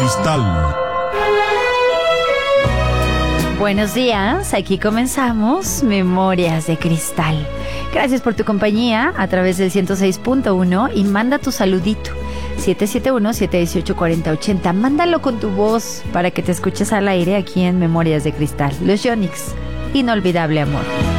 Cristal. Buenos días, aquí comenzamos Memorias de Cristal. Gracias por tu compañía a través del 106.1 y manda tu saludito 771-718-4080. Mándalo con tu voz para que te escuches al aire aquí en Memorias de Cristal. Los Yonix, inolvidable amor.